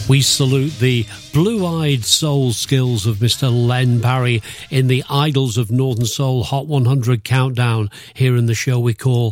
We salute the blue-eyed soul skills of Mr. Len Barry in the Idols of Northern Soul Hot 100 countdown here in the show we call